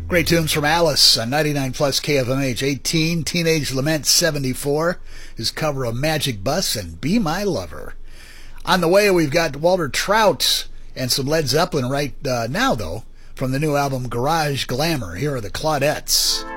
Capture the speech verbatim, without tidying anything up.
Great tunes from Alice on ninety-nine plus K F M H. eighteen, Teenage Lament seventy-four, his cover of Magic Bus and Be My Lover. On the way, we've got Walter Trout and some Led Zeppelin right uh, now, though, from the new album Garage Glamour. Here are the Claudettes.